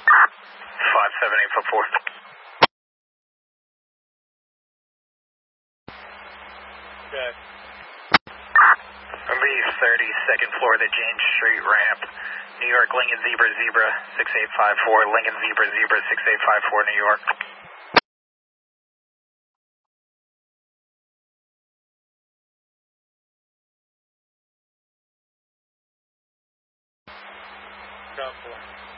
5784. Okay. Leave 32nd floor of the James Street ramp. New York, Lincoln Zebra Zebra 6854. Lincoln Zebra Zebra 6854, New York. Ground floor.